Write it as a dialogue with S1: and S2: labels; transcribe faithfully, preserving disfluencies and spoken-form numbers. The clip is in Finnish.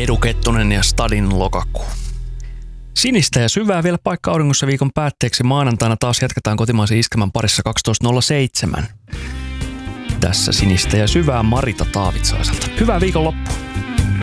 S1: Edu Kettunen ja Stadin lokakuu. Sinistä ja syvää vielä paikka auringossa viikon päätteeksi. Maanantaina taas jatketaan kotimaisen iskelmän parissa kaksitoista nolla seitsemän. Tässä sinistä ja syvää Marita Taavitsaiselta. Hyvää viikonloppua.